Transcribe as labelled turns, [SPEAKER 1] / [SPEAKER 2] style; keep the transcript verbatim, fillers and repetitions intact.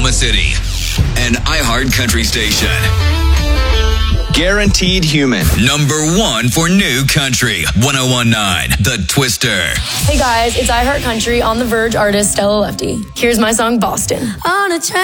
[SPEAKER 1] Oklahoma City. An iHeart Country station.
[SPEAKER 2] Guaranteed Human.
[SPEAKER 1] Number one for new country. one oh one point nine The Twister.
[SPEAKER 3] Hey guys, it's iHeart Country on the Verge artist Stella Lefty. Here's my song Boston.
[SPEAKER 4] On a train.